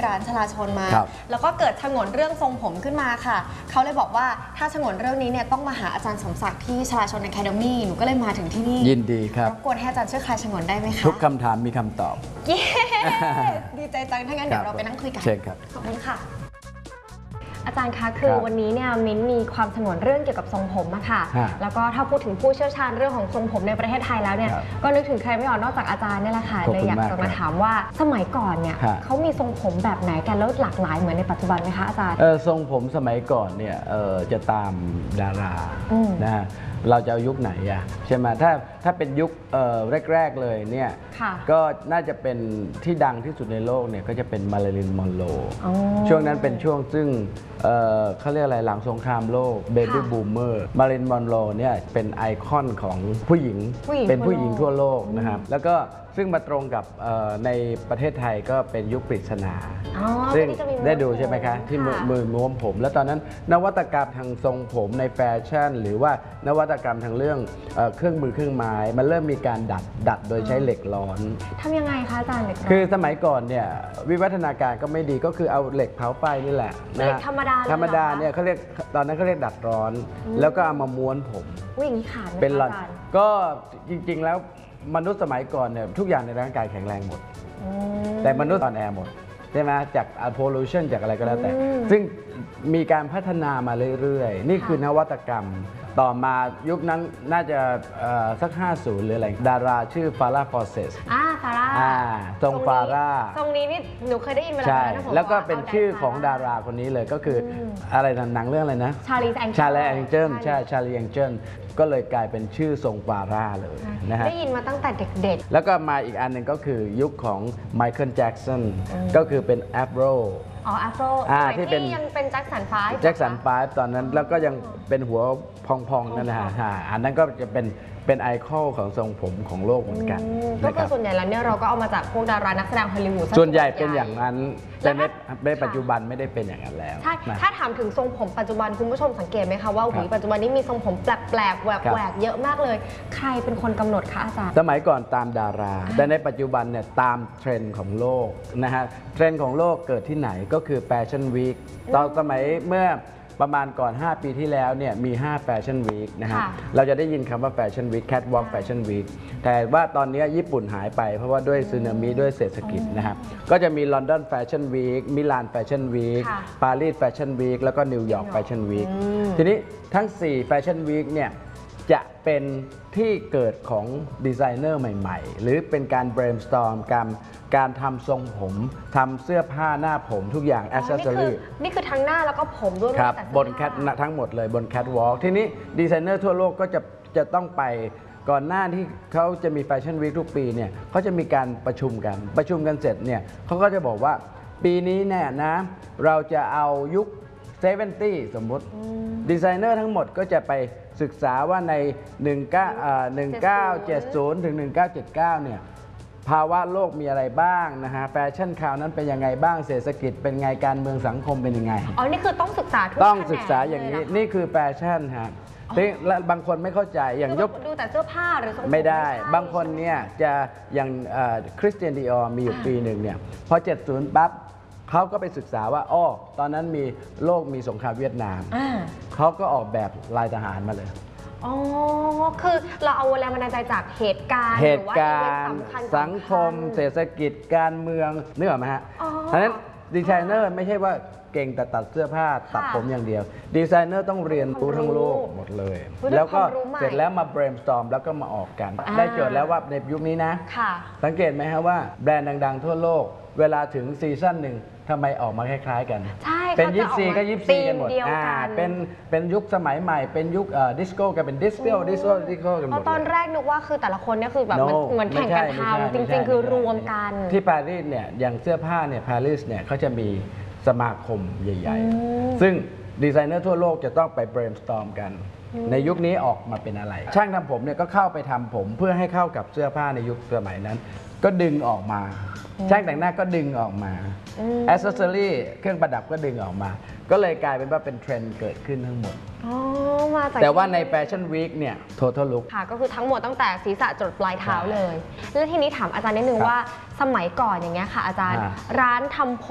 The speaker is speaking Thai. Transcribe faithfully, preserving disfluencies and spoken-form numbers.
ร้านชลาชนมาแล้วก็เกิดฉงนเรื่องทรงผมขึ้นมาค่ะเขาเลยบอกว่าถ้าฉงนเรื่องนี้เนี่ยต้องมาหาอาจารย์สมศักดิ์ที่ชลาชนอะคาเดมี่หนูก็เลยมาถึงที่นี่ยินดีครับรบกวนให้อาจารย์ช่วยคลายฉงนได้ไหมคะทุกคำถามมีคำตอบเย้ดีใจจังถ้างั้นเดี๋ยวเราไปนั่งคุยกันเชิญครับขอบคุณค่ะอาจารย์คะคือวันนี้เนี่ยมิ้นมีความสงวนเรื่องเกี่ยวกับทรงผมอะค่ะแล้วก็ถ้าพูดถึงผู้เชี่ยวชาญเรื่องของทรงผมในประเทศไทยแล้วเนี่ยก็นึกถึงใครไม่ออกนอกจากอาจารย์นี่แหละค่ะเลยอยากจะมาถามว่าสมัยก่อนเนี่ยเขามีทรงผมแบบไหนกันแล้วหลากหลายเหมือนในปัจจุบันไหมคะอาจารย์เออทรงผมสมัยก่อนเนี่ยเออจะตามดารานะฮะเราจะเอายุคไหนอะใช่ไหมถ้าถ้าเป็นยุคแรกๆเลยเนี่ยก็น่าจะเป็นที่ดังที่สุดในโลกเนี่ยก็จะเป็นมาริลีน มอนโรช่วงนั้นเป็นช่วงซึ่งเขาเรียกอะไรหลังสงครามโลกเบบี้บูมเมอร์มาริลีน มอนโรเนี่ยเป็นไอคอนของผู้หญิงเป็นผู้หญิงทั่วโลกนะครับแล้วก็ซึ่งมาตรงกับในประเทศไทยก็เป็นยุคปริศนาซึ่งได้ดูใช่ไหมคะที่มือม้วนผมแล้วตอนนั้นนวัตกรรมทางทรงผมในแฟชั่นหรือว่านวัตกรรมทางเรื่องเครื่องมือเครื่องไม้มันเริ่มมีการดัดดัดโดยใช้เหล็กร้อนทำยังไงคะอาจารย์เหล็กร้อนคือสมัยก่อนเนี่ยวิวัฒนาการก็ไม่ดีก็คือเอาเหล็กเผาไฟนี่แหละเหล็กธรรมดาธรรมดาเนี่ยเขาเรียกตอนนั้นเขาเรียกดัดร้อนแล้วก็เอามาม้วนผมวิ่งขาดเป็นหลอดก็จริงๆแล้วมนุษย์สมัยก่อนเนี่ยทุกอย่างในร่างกายแข็งแรงหมดแต่มนุษย์อ่อนแอหมดใช่ไหมจากโพลูชันจากอะไรก็แล้วแต่ซึ่งมีการพัฒนามาเรื่อยๆนี่คือนวัตกรรมต่อมายุคนั้นน่าจะสักห้าสิบหรืออะไรดาราชื่อฟาร่าฟอร์เซสอ่าฟาร่าทรงฟาร่าทรงนี้นี่หนูเคยได้ยินมาแล้วใช่แล้วก็เป็นชื่อของดาราคนนี้เลยก็คืออะไรหนังเรื่องอะไรนะชาลีแองเจิลชาลีแองเจิลใช่ชาลีแองเจิลก็เลยกลายเป็นชื่อทรงฟาร่าเลยนะฮะได้ยินมาตั้งแต่เด็กๆแล้วก็มาอีกอันหนึ่งก็คือยุคของไมเคิลแจ็กสันก็คือเป็นแอฟโรอ๋อแอฟโรที่เป็นยังเป็นแจ็คสันไฟแจ็คสันไฟตอนนั้นแล้วก็ยังเป็นหัวพองๆนั่นนะฮะอันนั้นก็จะเป็นเป็นไอคอนของทรงผมของโลกเหมือนกันก็คือส่วนใหญ่แล้วเนี่ยเราก็เอามาจากพวกดารานักแสดงฮอลลีวูดส่วนใหญ่เป็นอย่างนั้นแต่ในปัจจุบันไม่ได้เป็นอย่างนั้นแล้วใช่ถ้าถามถึงทรงผมปัจจุบันคุณผู้ชมสังเกตไหมคะว่าหุยปัจจุบันนี้มีทรงผมแปลกๆแหวกๆเยอะมากเลยใครเป็นคนกำหนดคะอาจารย์สมัยก่อนตามดาราแต่ในปัจจุบันเนี่ยตามเทรนด์ของโลกนะฮะเทรนด์ของโลกเกิดที่ไหนก็คือแฟชั่นวีคตอนสมัยเมื่อประมาณก่อนห้าปีที่แล้วเนี่ยมีห้าแฟชั่นวีคนะฮะเราจะได้ยินคำว่าแฟชั่นวีคแคทวอล์กแฟชั่นวีคแต่ว่าตอนนี้ญี่ปุ่นหายไปเพราะว่าด้วยสึนามิด้วยเศรษฐกิจนะครับก็จะมีลอนดอนแฟชั่นวีคมิลานแฟชั่นวีคปารีสแฟชั่นวีคแล้วก็นิวยอร์กแฟชั่นวีคทีนี้ทั้งสี่แฟชั่นวีคเนี่ยจะเป็นที่เกิดของดีไซเนอร์ใหม่ๆหรือเป็นการ brainstorm การการทำทรงผมทำเสื้อผ้าหน้าผมทุกอย่าง accessory นี่คือทั้งหน้าแล้วก็ผมด้วยครับบนแคททั้งหมดเลยบน catwalk ทีนี้ดีไซเนอร์ทั่วโลกก็จะจะต้องไปก่อนหน้าที่เขาจะมีแฟชั่นวีคทุกปีเนี่ยเขาจะมีการประชุมกันประชุมกันเสร็จเนี่ยเขาก็จะบอกว่าปีนี้เนี่ยนะเราจะเอายุคเซเวนตี้สมมุติดีไซเนอร์ทั้งหมดก็จะไปศึกษาว่าในหนึ่งเก้าเจ็ดศูนย์ถึงหนึ่งเก้าเจ็ดเก้าเนี่ยภาวะโลกมีอะไรบ้างนะฮะแฟชั่นคราวนั้นเป็นยังไงบ้างเศรษฐกิจเป็นไงการเมืองสังคมเป็นยังไงอ๋อนี่คือต้องศึกษาทุกต้องศึกษาอย่างนี้นี่คือแฟชั่นฮะและบางคนไม่เข้าใจอย่างยกดูแต่เสื้อผ้าหรือทรงผมไม่ได้บางคนเนี่ยจะอย่างคริสเตียนดิออร์มีอยู่ปีหนึ่งเนี่ยพอเจ็ดสิบปั๊บเขาก็ไปศึกษาว่าอ้อตอนนั้นมีโลกมีสงครามเวียดนามเขาก็ออกแบบลายทหารมาเลยอ๋อคือเราเอาแรงบันดาลใจจากเหตุการณ์เหตุการณ์สังคมเศรษฐกิจการเมืองนึกออกไหมฮะเพราะฉะนั้นดีไซเนอร์ไม่ใช่ว่าเก่งแต่ตัดเสื้อผ้าตัดผมอย่างเดียวดีไซเนอร์ต้องเรียนรู้ทั้งโลกหมดเลยแล้วก็เสร็จแล้วมา brainstorm แล้วก็มาออกกันได้โจทย์แล้วว่าในยุคนี้นะสังเกตไหมฮะว่าแบรนด์ดังๆทั่วโลกเวลาถึงซีซั่นหนึ่งทำไมออกมาคล้ายๆกันใช่เป็นยิปซีก็ยิปซีกันหมดอ่าเป็นเป็นยุคสมัยใหม่เป็นยุคดิสโก้กันเป็นดิสโก้ดิสโก้ดิสโก้กันหมดตอนแรกนึกว่าคือแต่ละคนเนี่ยคือแบบเหมือนแข่งกันทำจริงๆคือรวมกันที่ปารีสเนี่ยอย่างเสื้อผ้าเนี่ยปารีสเนี่ยเขาจะมีสมาคมใหญ่ๆซึ่งดีไซเนอร์ทั่วโลกจะต้องไป brainstorm กันในยุคนี้ออกมาเป็นอะไรช่างทำผมเนี่ยก็เข้าไปทำผมเพื่อให้เข้ากับเสื้อผ้าในยุคสมัยนั้นก็ดึงออกมาช่างแต่งหน้าก็ดึงออกมาแอคเซสซอรี่เครื่องประดับก็ดึงออกมาก็เลยกลายเป็นว่าเป็นเทรนด์เกิดขึ้นทั้งหมดแต่ว่าในแฟชั่นวีคเนี่ย total look ค่ะก็คือทั้งหมดตั้งแต่ศีรษะจรดปลายเท้าเลยแล้วทีนี้ถามอาจารย์นิดนึงว่าสมัยก่อนอย่างเงี้ยค่ะอาจารย์ร้านทำผม